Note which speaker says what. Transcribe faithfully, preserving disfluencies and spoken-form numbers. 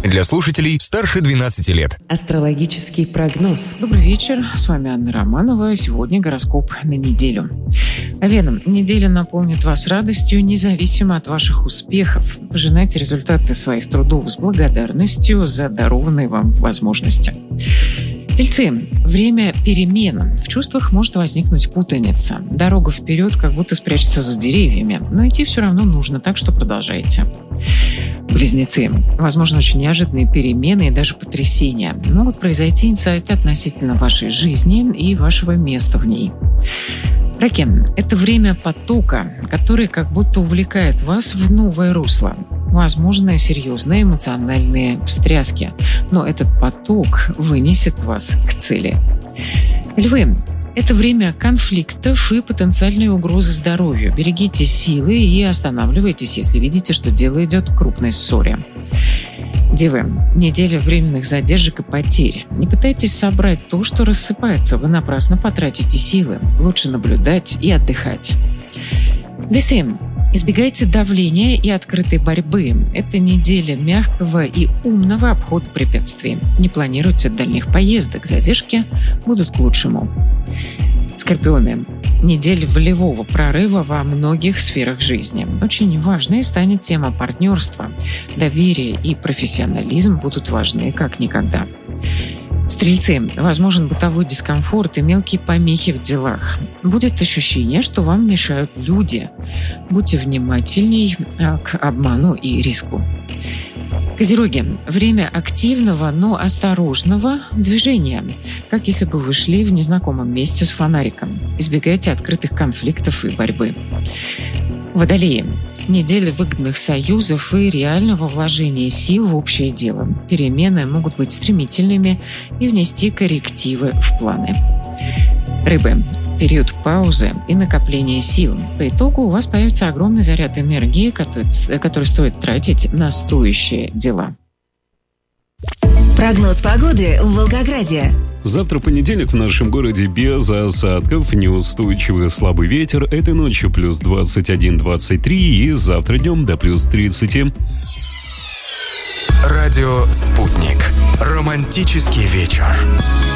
Speaker 1: Для слушателей старше двенадцати лет.
Speaker 2: Астрологический прогноз.
Speaker 3: Добрый вечер, с вами Анна Романова. Сегодня гороскоп на неделю. Овен, неделя наполнит вас радостью, независимо от ваших успехов. Пожинайте результаты своих трудов с благодарностью за дарованные вам возможности. Тельцы, время перемен. В чувствах может возникнуть путаница. Дорога вперед как будто спрячется за деревьями, но идти все равно нужно, так что продолжайте. Близнецы. Возможно, очень неожиданные перемены и даже потрясения. Могут произойти инсайты относительно вашей жизни и вашего места в ней. Раки. Это время потока, который как будто увлекает вас в новое русло. Возможны серьезные эмоциональные встряски, но этот поток вынесет вас к цели. Львы. Это время конфликтов и потенциальной угрозы здоровью. Берегите силы и останавливайтесь, если видите, что дело идет к крупной ссоре. Девы. Неделя временных задержек и потерь. Не пытайтесь собрать то, что рассыпается. Вы напрасно потратите силы. Лучше наблюдать и отдыхать. Весы. Избегайте давления и открытой борьбы. Это неделя мягкого и умного обхода препятствий. Не планируйте дальних поездок. Задержки будут к лучшему. Скорпионы. Неделя волевого прорыва во многих сферах жизни. Очень важной станет тема партнерства. Доверие и профессионализм будут важны как никогда. Стрельцы. Возможен бытовой дискомфорт и мелкие помехи в делах. Будет ощущение, что вам мешают люди. Будьте внимательней к обману и риску. Козероги. Время активного, но осторожного движения. Как если бы вы шли в незнакомом месте с фонариком. Избегайте открытых конфликтов и борьбы. Водолеи. Неделя выгодных союзов и реального вложения сил в общее дело. Перемены могут быть стремительными и внести коррективы в планы. Рыбы. Период паузы и накопления сил. По итогу у вас появится огромный заряд энергии, который, который стоит тратить на стоящие дела.
Speaker 4: Прогноз погоды в Волгограде.
Speaker 5: Завтра понедельник в нашем городе без осадков, неустойчивый слабый ветер. Этой ночью плюс двадцать один - двадцать три и завтра днем до плюс тридцати.
Speaker 1: Радио «Спутник». Романтический вечер.